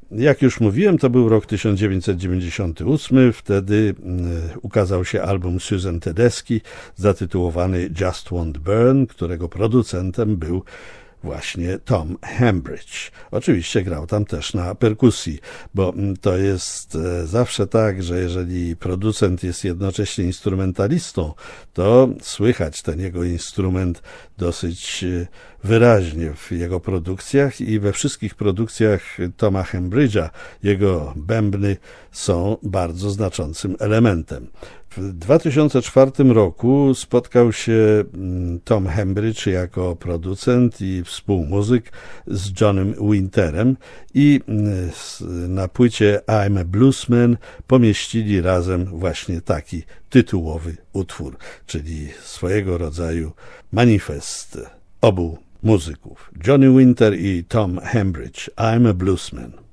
Jak już mówiłem, to był rok 1998, wtedy ukazał się album Susan Tedeschi zatytułowany Just Won't Burn, którego producentem był właśnie Tom Hambridge. Oczywiście grał tam też na perkusji, bo to jest zawsze tak, że jeżeli producent jest jednocześnie instrumentalistą, to słychać ten jego instrument dosyć wyraźnie w jego produkcjach i we wszystkich produkcjach Toma Hambridge'a jego bębny są bardzo znaczącym elementem. W 2004 roku spotkał się Tom Hambridge jako producent i współmuzyk z Johnnym Winterem i na płycie I'm a Bluesman pomieścili razem właśnie taki tytułowy utwór, czyli swojego rodzaju manifest obu muzyków, Johnny Winter i Tom Hambridge, I'm a Bluesman.